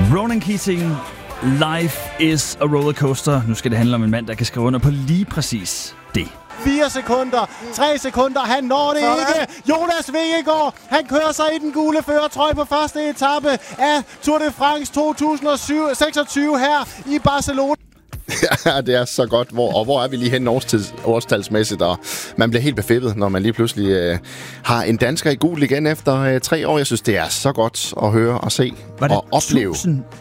Ronan Keating, Life is a rollercoaster. Nu skal det handle om en mand, der kan skrive under på lige præcis det. 4 sekunder, 3 sekunder, han når det ikke. Jonas Vingegaard, han kører sig i den gule førertrøje på første etape af Tour de France 2026 her i Barcelona. Ja, det er så godt. Hvor er vi lige henne årstalsmæssigt? Og man bliver helt befippet, når man lige pludselig har en dansker i gul igen efter 3 år. Jeg synes, det er så godt at høre og se og opleve.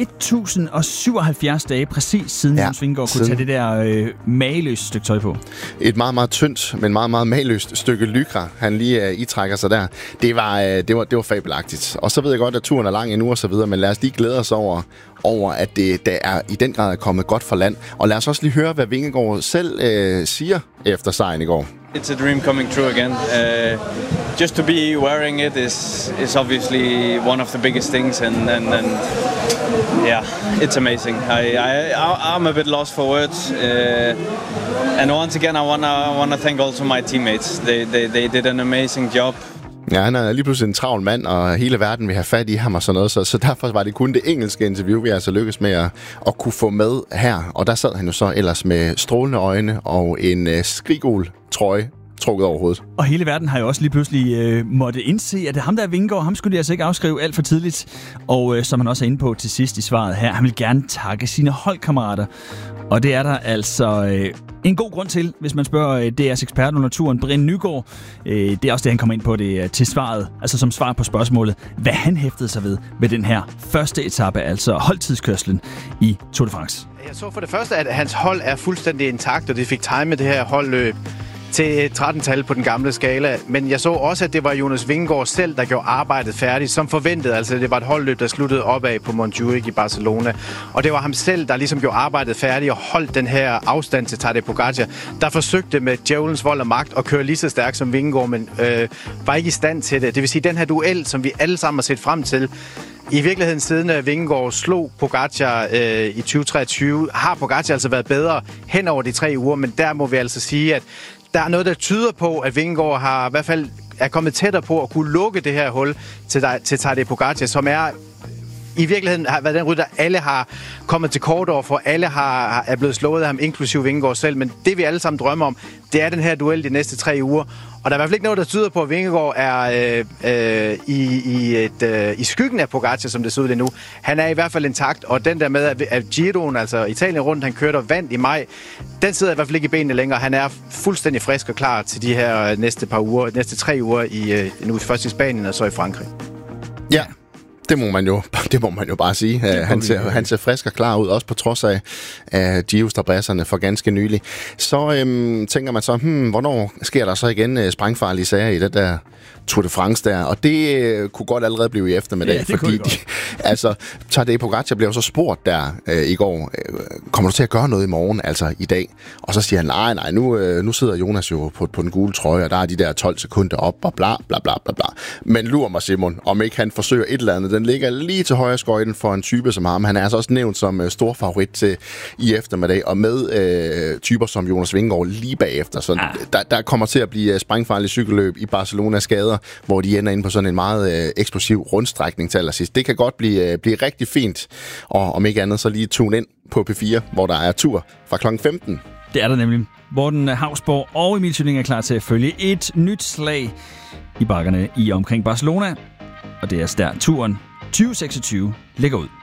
1077 dage præcis siden Jonas Vingegaard kunne tage det der mageløse stykke tøj på. Et meget, meget tyndt, men meget, meget mageløst stykke lycra, han lige itrækker sig der. Det var fabelagtigt. Og så ved jeg godt, at turen er lang endnu og så videre, men lad os lige glæde os over, at det er i den grad er kommet godt fra land. Og lad os også lige høre, hvad Vingegaard selv siger efter sejren i går. It's a dream coming true again. Just to be wearing it is obviously one of the biggest things, and yeah, it's amazing. I'm a bit lost for words, and once again I wanna thank also my teammates. They did an amazing job. Ja, han er lige pludselig en travl mand, og hele verden vil have fat i ham og sådan noget, så derfor var det kun det engelske interview, vi altså lykkedes med at kunne få med her. Og der sad han jo så ellers med strålende øjne og en skriggul trøje trukket over hovedet. Og hele verden har jo også lige pludselig måtte indse, at ham der er Vingegaard, ham skulle de altså ikke afskrive alt for tidligt. Og som han også er inde på til sidst i svaret her, han vil gerne takke sine holdkammerater. Og det er der altså en god grund til, hvis man spørger DR's ekspert under turen, Brian Nygaard. Det er også det, han kommer ind på det til svaret, altså som svar på spørgsmålet, hvad han hæftede sig ved den her første etape, altså holdtidskørslen i Tour de France. Jeg så for det første, at hans hold er fuldstændig intakt, og de fik timet det her holdløb til 13-tal på den gamle skala. Men jeg så også, at det var Jonas Vingegaard selv, der gjorde arbejdet færdigt, som forventet. Altså, det var et holdløb, der sluttede opad på Montjuic i Barcelona. Og det var ham selv, der ligesom gjorde arbejdet færdigt og holdt den her afstand til Tadej Pogačar, der forsøgte med djævelens vold og magt at køre lige så stærkt som Vingegaard, men var ikke i stand til det. Det vil sige, den her duel, som vi alle sammen har set frem til, i virkeligheden siden Vingegaard slog Pogačar i 2023, har Pogačar altså været bedre hen over de 3 uger, men der må vi altså sige, at der er noget, der tyder på, at Vingegaard har i hvert fald er kommet tættere på at kunne lukke det her hul til Tadej Pogačar, som i virkeligheden har været den rytter, alle har kommet til kort over for, alle er blevet slået af ham, inklusive Vingegaard selv, men det vi alle sammen drømmer om, det er den her duel de næste 3 uger. Og der er i hvert fald ikke noget, der tyder på, at Vingegaard er i skyggen af Pogačar, som det ser ud lige nu. Han er i hvert fald intakt, og den der med, at Giroen, altså Italien rundt, han kørte og vandt i maj, den sidder i hvert fald ikke i benene længere. Han er fuldstændig frisk og klar til de her næste 3 uger, nu først i Spanien og så i Frankrig. Ja. Det må man jo bare sige. Han ser frisk og klar ud, også på trods af Giro-strabasserne for ganske nylig. Så tænker man så, hvornår sker der så igen sprængfarlige sager i det der Tour de France der? Og det kunne godt allerede blive i eftermiddag, fordi Tadej Pogačar blev så spurgt der i går, kommer du til at gøre noget i morgen, altså i dag? Og så siger han, nej, nu sidder Jonas jo på den gule trøje, og der er de der 12 sekunder op, og bla, bla, bla, bla, bla. Men lur mig, Simon, om ikke han forsøger et eller andet. Den ligger lige til højre skøjten for en type som ham. Han er altså også nævnt som stor favorit til i eftermiddag, og med typer som Jonas Vingegaard lige bagefter. Så der kommer til at blive sprængfarlige cykelløb i Barcelonas gader, hvor de ender inde på sådan en meget eksplosiv rundstrækning til allersidst. Det kan godt blive rigtig fint, og om ikke andet så lige tune ind på P4, hvor der er tur fra kl. 15. Det er der nemlig. Morten Hausborg og Emil Schylling er klar til at følge et nyt slag i bakkerne i omkring Barcelona, og det er der turen 2026 ligger ud.